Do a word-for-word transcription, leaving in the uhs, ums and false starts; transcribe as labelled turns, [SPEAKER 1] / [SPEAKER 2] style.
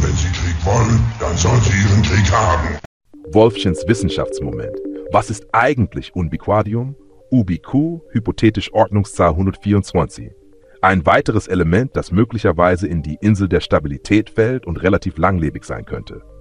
[SPEAKER 1] wenn Sie Krieg wollen, dann sollen Sie Ihren Krieg haben.
[SPEAKER 2] Wolffchens Wissenschaftsmoment. Was ist eigentlich Unbiquadium? U B Q, hypothetisch Ordnungszahl hundertvierundzwanzig. Ein weiteres Element, das möglicherweise in die Insel der Stabilität fällt und relativ langlebig sein könnte.